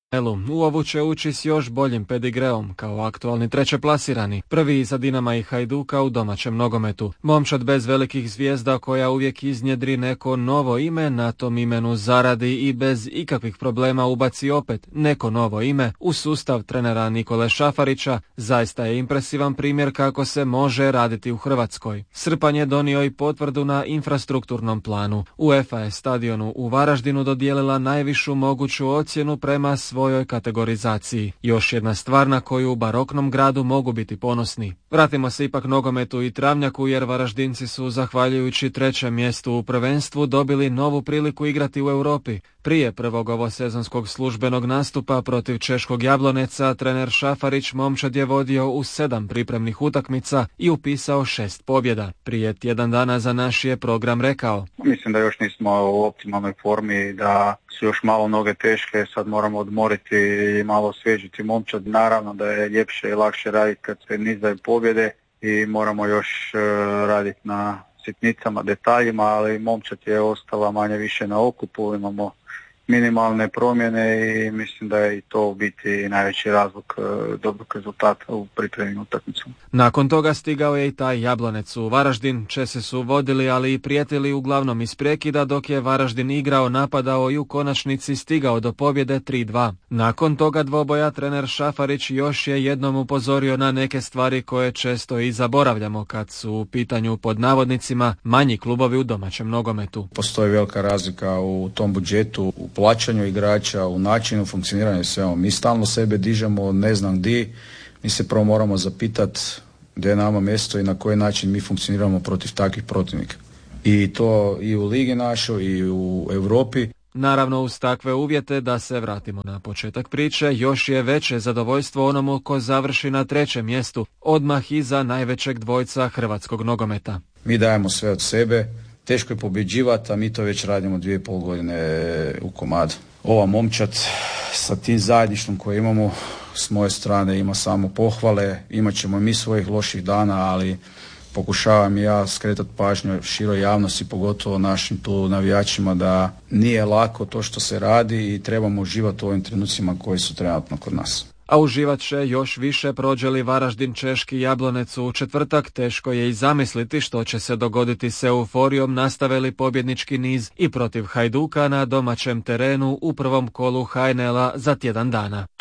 U ovu će ući s još boljim pedigreom, kao aktualni trećeplasirani, prvi iza Dinama i Hajduka u domaćem nogometu. Momčad bez velikih zvijezda koja uvijek iznjedri neko novo ime, na tom imenu zaradi i bez ikakvih problema ubaci opet neko novo ime u sustav trenera Nikole Šafarića, zaista je impresivan primjer kako se može raditi u Hrvatskoj. Srpanj je donio i potvrdu na infrastrukturnom planu. UEFA je stadionu u Varaždinu dodijelila najvišu moguću ocjenu prema svojoj kategorizaciji. Još jedna stvar na koju u baroknom gradu mogu biti ponosni. Vratimo se ipak nogometu i travnjaku jer Varaždinci su, zahvaljujući trećem mjestu u prvenstvu, dobili novu priliku igrati u Europi. Prije prvog ovosezonskog službenog nastupa protiv češkog Jabloneca, trener Šafarić momčad je vodio u 7 pripremnih utakmica i upisao 6 pobjeda. Prije tjedan dana za naš je program rekao: Mislim da još nismo u optimalnoj formi, da su još malo noge teške, sad moramo odmoriti i malo osvježiti momčad. Naravno da je ljepše i lakše raditi kad se nizdaju pobjede i moramo još raditi na sitnicama, detaljima, ali momčad je ostala manje više na okupu, imamo minimalne promjene i mislim da je i to u biti najveći razlog dobrog rezultata u pripremnim utakmicama. Nakon toga stigao je i taj Jablonec u Varaždin. Česi su vodili, ali i prijetili uglavnom iz prekida, dok je Varaždin igrao, napadao i u konačnici stigao do pobjede 3-2. Nakon toga dvoboja trener Šafarić još je jednom upozorio na neke stvari koje često i zaboravljamo kad su u pitanju, pod navodnicima, manji klubovi u domaćem nogometu. Postoji velika razlika u tom budžetu, u plaćanju igrača, u načinu funkcioniranja svega. Mi stalno sebe dižemo ne znam di, mi se prvo moramo zapitati gdje je nama mjesto i na koji način mi funkcioniramo protiv takvih protivnika. I to i u ligi našoj i u Europi. Naravno, uz takve uvjete, da se vratimo na početak priče, još je veće zadovoljstvo onomu ko završi na trećem mjestu, odmah iza najvećeg dvojca hrvatskog nogometa. Mi dajemo sve od sebe, teško je pobjeđivati, a mi to već radimo 2,5 godine u komadu. Ova momčad sa tim zajedništvom koje imamo s moje strane ima samo pohvale, imat ćemo mi svojih loših dana, ali pokušavam i ja skretati pažnju široj javnosti, pogotovo našim tu navijačima, da nije lako to što se radi i trebamo uživati u ovim trenucima koji su trenutno kod nas. A uživat će još više prođe li Varaždin češki Jablonec u četvrtak. Teško je i zamisliti što će se dogoditi s euforijom nastave li pobjednički niz i protiv Hajduka na domaćem terenu u prvom kolu HNL-a za tjedan dana.